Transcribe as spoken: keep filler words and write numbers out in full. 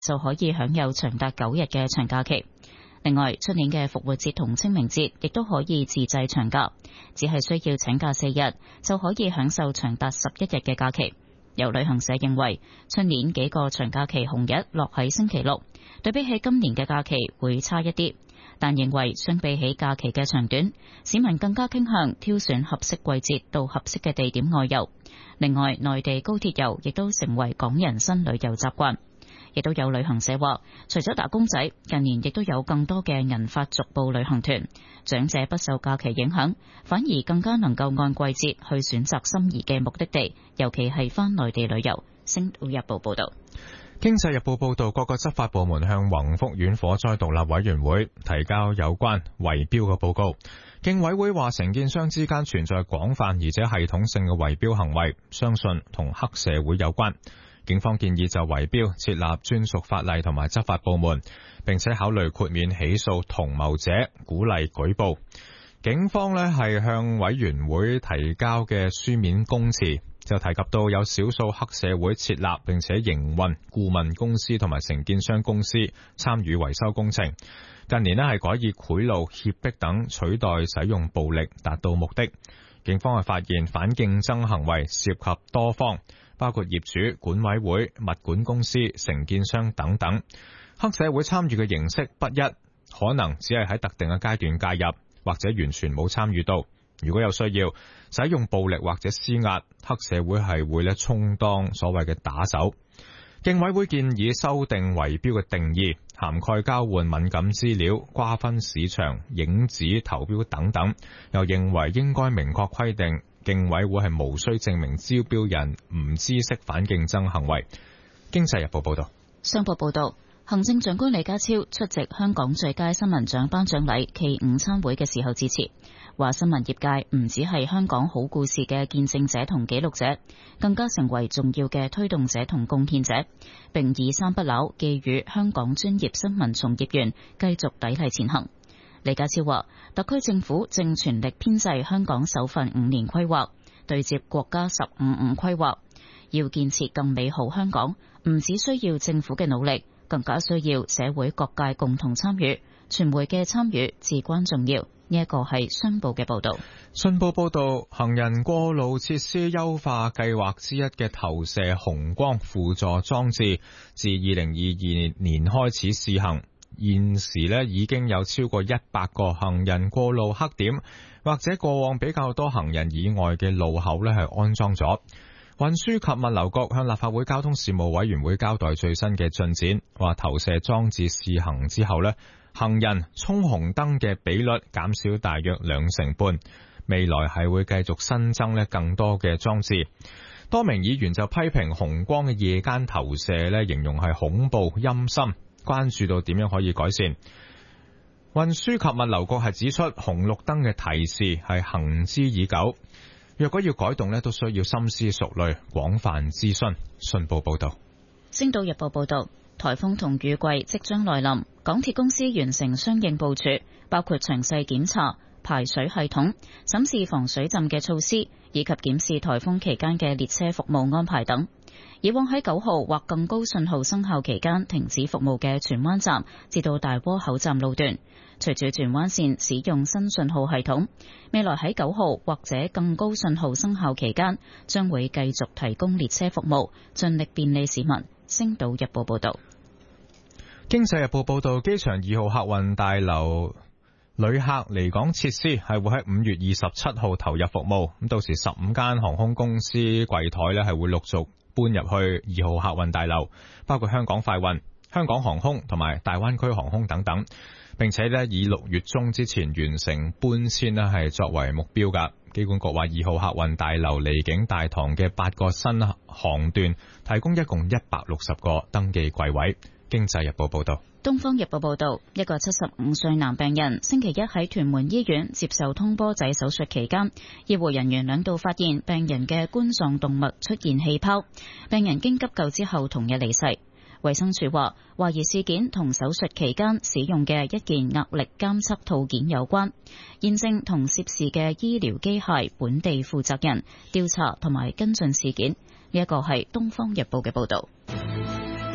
就可以享有長達九日嘅長假期。另外，出年嘅復活節同清明節亦都可以自製長假，只係需要請假四日就可以享受長達十一日嘅假期。有旅行社認為，出年幾個長假期紅日落喺星期六，對比起今年嘅假期會差一啲，但認為相比起假期嘅長短，市民更加傾向挑選合適季節到合適嘅地點外遊。另外，內地高鐵遊亦都成為港人新旅遊習慣。亦都有旅行社話，除咗打工仔，近年亦都有更多嘅銀髮逐步旅行團，長者不受假期影響，反而更加能夠按季節去選擇心儀嘅目的地，尤其係返內地旅遊。星島日報報道。 經濟日報報道，各個執法部門向宏福苑火災獨立委員會提交有關圍標嘅報告。競委會話，承建商之間存在廣泛而且系統性嘅圍標行為，相信同黑社會有關。警方建議就圍標設立專屬法例同埋執法部門，並且考慮豁免起訴同謀者，鼓勵舉報。警方呢係向委員會提交嘅書面公詞，就提及到有少數黑社會設立並且營運顧問公司同埋承建商公司參與維修工程。近年呢係改以賄賂、脅迫等取代使用暴力達到目的。警方係發現反競爭行為涉及多方，包括業主、管委會、物管公司、承建商等等。黑社會參與嘅形式不一，可能只係喺特定嘅階段介入，或者完全冇參與到。如果有需要使用暴力或者施壓，黑社會係會咧充當所謂嘅打手。競委會建議修訂圍標嘅定義，涵蓋交換敏感資料、瓜分市場、影子投標等等。又認為應該明確規定，競委會係無需證明招標人唔知悉反競爭行為。經濟日報報道。 商報報道，行政長官李家超出席香港最佳新聞獎頒獎禮暨午餐會嘅時候致辭，話新聞業界唔只係香港好故事嘅見證者同記錄者，更加成為重要嘅推動者同貢獻者，並以三不朽寄予香港專業新聞從業員繼續砥礪前行。李家超話，特區政府正全力編製香港首份五年規劃，對接國家十五五規劃，要建設更美好香港，唔只需要政府嘅努力，更加需要社會各界共同參與，傳媒嘅參與至關重要。呢一個係商報嘅報導。 信報報導，行人過路設施優化計劃之一嘅投射紅光輔助裝置，自二零二二年開始試行。現時呢已經有超過一百個行人過路黑點，或者過往比較多行人以外嘅路口呢係安裝咗。運輸及物流局向立法會交通事務委員會交代最新嘅進展，話投射裝置試行之後呢，行人衝紅燈嘅比率減少大約兩成半，未來係會繼續新增呢更多嘅裝置。多名議員就批評紅光嘅夜間投射呢，形容係恐怖陰森，關注到點樣可以改善。運輸及物流局係指出，紅綠燈嘅提示係行之已久，若果要改動呢，都需要深思熟慮、廣泛諮詢。信報報道。 星島日報報道，颱風同雨季即將來臨，港鐵公司完成相應部署，包括詳細檢查排水系統、審視防水浸嘅措施，以及檢視颱風期間嘅列車服務安排等。以往喺九號或更高信號生效期間停止服務嘅荃灣站至到大窩口站路段，隨住荃灣線使用新信號系統，未來喺九號或者更高信號生效期間將會繼續提供列車服務，盡力便利市民。星島日報報道。 經濟日報報道，機場二號客運大樓旅客離港設施係會喺五月二十七號投入服務，咁到時十五間航空公司櫃台呢係會陸續搬入去二號客運大樓，包括香港快運、香港航空同埋大灣區航空等等，並且呢以六月中之前完成搬遷呢係作為目標㗎。機管局話，二號客運大樓離境大堂嘅八個新航段提供一共一百六十個登記櫃位。經濟日報報道。 東方日報報道，一個七十五歲男病人星期一喺屯門醫院接受通波仔手術期間，醫護人員兩度發現病人嘅冠狀動脈出現氣泡，病人經急救之後同日離世。衛生署話，懷疑事件同手術期間使用嘅一件壓力監測套件有關，現正同涉事嘅醫療機械本地負責人調查同埋跟進事件。呢一個係東方日報嘅報道。